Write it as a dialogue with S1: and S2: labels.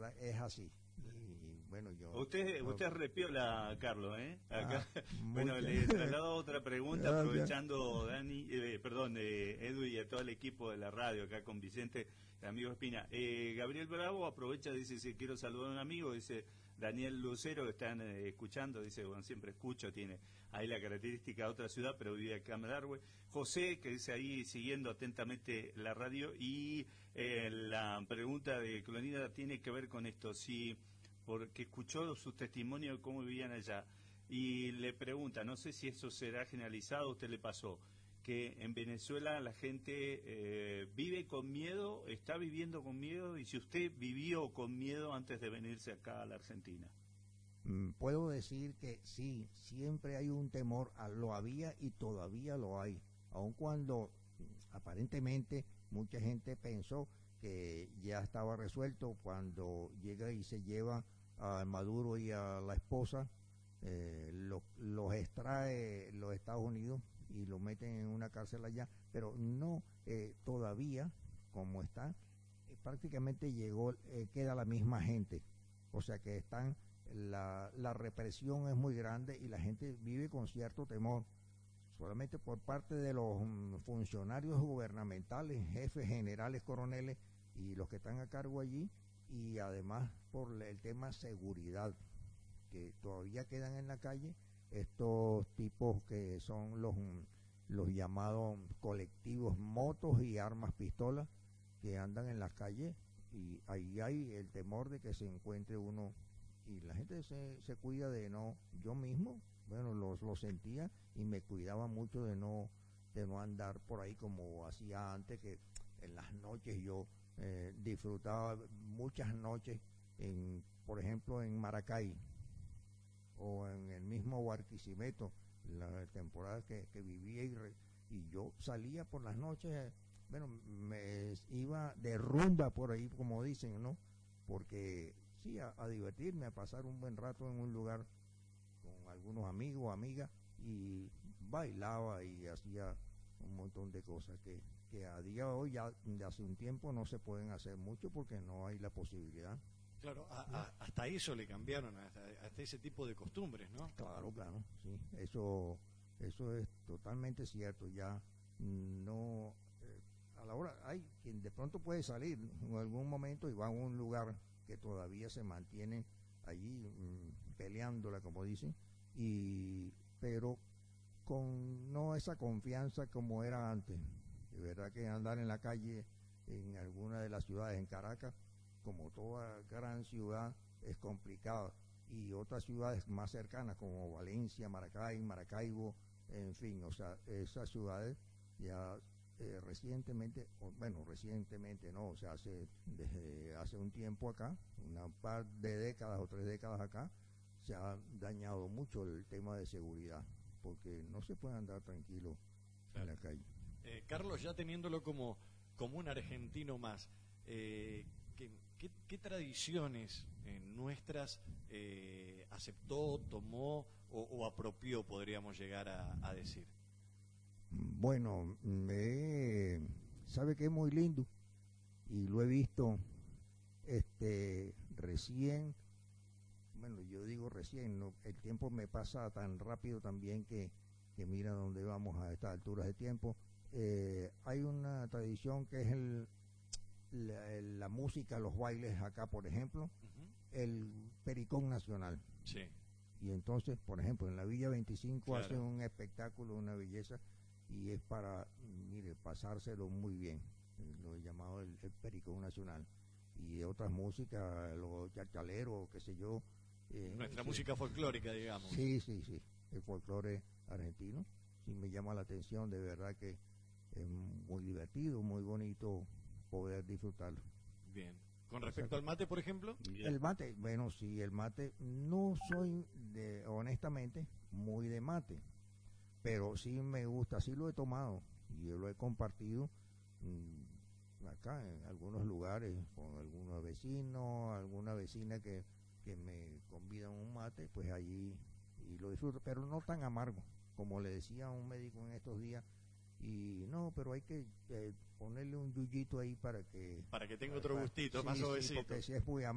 S1: verdad es así. Y bueno,
S2: Usted es repiola, Carlos, ¿eh? Acá, bueno,
S1: mucho.
S2: le traslado otra pregunta,
S1: Gracias.
S2: aprovechando, Edu y a todo el equipo de la radio, acá con Vicente, el amigo Espina. Gabriel Bravo aprovecha, dice, si quiero saludar a un amigo, dice Daniel Lucero, que están escuchando, dice, bueno, siempre escucho, tiene ahí la característica de otra ciudad, pero vive acá en Malargüe. José, que dice ahí, siguiendo atentamente la radio, y la pregunta de Clonida tiene que ver con esto, si porque escuchó su testimonio de cómo vivían allá, y le pregunta, no sé si eso será generalizado, a usted le pasó, que en Venezuela la gente vive con miedo, está viviendo con miedo, y si usted vivió con miedo antes de venirse acá a la Argentina.
S1: Puedo decir que sí, siempre hay un temor, lo había y todavía lo hay, aun cuando aparentemente mucha gente pensó que ya estaba resuelto cuando llega y se lleva a Maduro y a la esposa, los extrae los Estados Unidos y los meten en una cárcel allá, pero no, todavía como está, prácticamente llegó, queda la misma gente, o sea que están, la represión es muy grande y la gente vive con cierto temor, solamente por parte de los funcionarios gubernamentales, jefes, generales, coroneles y los que están a cargo allí, y además por el tema seguridad, que todavía quedan en la calle estos tipos que son los llamados colectivos motos y armas pistolas que andan en las calles, y ahí hay el temor de que se encuentre uno, y la gente se cuida de no, yo mismo, bueno, lo sentía y me cuidaba mucho de no andar por ahí como hacía antes, que en las noches yo disfrutaba muchas noches, por ejemplo en Maracay o en el mismo Barquisimeto, la temporada que vivía, y yo salía por las noches, bueno, me iba de rumba por ahí, como dicen, ¿no? Porque sí, a divertirme, a pasar un buen rato en un lugar con algunos amigos, amigas, y bailaba y hacía un montón de cosas que a día de hoy, ya de hace un tiempo, no se pueden hacer mucho porque no hay la posibilidad.
S3: Claro, hasta eso le cambiaron, hasta ese tipo de costumbres, ¿no?
S1: Claro, claro, sí, eso es totalmente cierto, ya no, a la hora, hay quien de pronto puede salir en algún momento y va a un lugar que todavía se mantiene allí peleándola, como dicen, pero con no esa confianza como era antes. De verdad que andar en la calle en alguna de las ciudades, en Caracas, como toda gran ciudad, es complicado, y otras ciudades más cercanas como Valencia, Maracay, Maracaibo, en fin, o sea, esas ciudades ya recientemente no, o sea, desde hace un tiempo acá, una par de décadas o 3 décadas acá, se ha dañado mucho el tema de seguridad, porque no se puede andar tranquilo en la calle.
S3: Carlos, ya teniéndolo como un argentino más, ¿qué tradiciones nuestras aceptó, tomó o apropió, podríamos llegar a decir?
S1: Bueno, sabe que es muy lindo y lo he visto recién, bueno, yo digo recién, ¿no? El tiempo me pasa tan rápido también que mira dónde vamos a estas alturas de tiempo. Hay una tradición que es la música, los bailes acá, por ejemplo, el Pericón Nacional.
S3: Sí.
S1: Y entonces, por ejemplo, en la Villa 25
S3: Claro.
S1: hacen un espectáculo, una belleza, y es para, mire, pasárselo muy bien, lo he llamado el Pericón Nacional. Y otras músicas, los chachaleros, qué sé yo.
S3: Nuestra
S1: sí,
S3: música folclórica, digamos.
S1: sí, el folclore argentino, sí me llama la atención, de verdad que es muy divertido, muy bonito poder disfrutarlo.
S3: Bien. Con respecto al mate, por ejemplo.
S1: El mate, bueno, sí, el mate, no soy honestamente, muy de mate, pero sí me gusta, sí lo he tomado y yo lo he compartido acá en algunos lugares con algunos vecinos, alguna vecina que me convidan un mate, pues allí y lo disfruto, pero no tan amargo, como le decía a un médico en estos días, y no, pero hay que ponerle un yuyito ahí para que
S3: Para que tenga otro gustito, más
S1: sí,
S3: suavecito.
S1: porque si es muy